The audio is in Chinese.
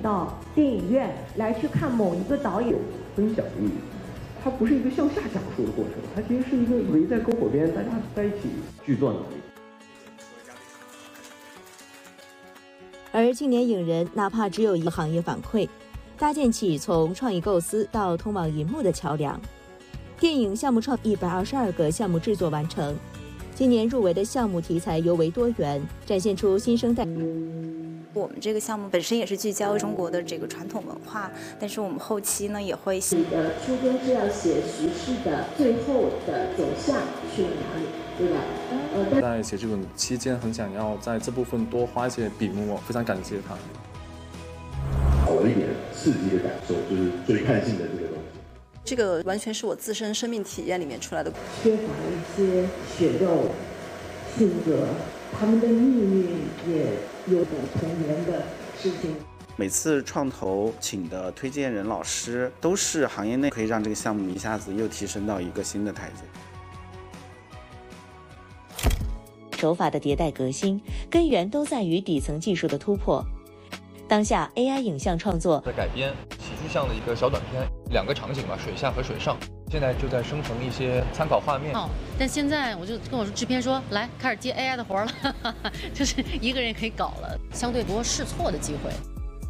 到电影院来去看某一个导演， 分享力。它不是一个向下讲述的过程，它其实是一个围在篝火边，大家在一起剧作能力。 而青年影人哪怕只有一个行业反馈，搭建起从创意构思到通往银幕的桥梁。电影项目创122个项目制作完成，今年入围的项目题材尤为多元，展现出新生代。 我们这个项目本身也是聚焦中国的这个传统文化，但是我们后期呢也会。 你的初衷是要写徐氏的最后的走向去哪里，对吧？ 在写剧本期间，很想要在这部分多花一些笔墨，非常感谢他。 好了一点刺激的感受，就是追看性的这个东西。 这个完全是我自身生命体验里面出来的。 缺乏一些血肉性格，他们的命运也有种同源的事情。 每次创投请的推荐人老师都是行业内可以让这个项目一下子又提升到一个新的台阶。 手法的迭代革新，根源都在于底层技术的突破。当下 AI 影像创作的改编，喜剧向的一个小短片，2个场景吧，水下和水上。现在就在生成一些参考画面。 但现在我就跟我说制片说，来开始接 AI 的活了，就是一个人也可以搞了，相对多试错的机会。